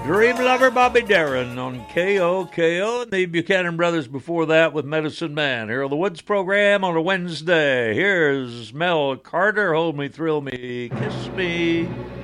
Dream Lover Bobby Darin on KOKO, and the Buchanan Brothers before that with Medicine Man. Here on the Woods program on a Wednesday. Here's Mel Carter, Hold Me, Thrill Me, Kiss Me.